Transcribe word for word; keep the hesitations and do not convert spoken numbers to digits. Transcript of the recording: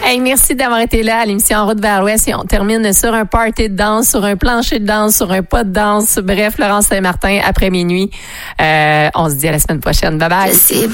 Hey, merci d'avoir été là à l'émission En route vers l'Ouest et on termine sur un party de danse, sur un plancher de danse, sur un pas de danse. Bref, Laurence Saint-Martin, après minuit. Euh, on se dit à la semaine prochaine. Bye bye.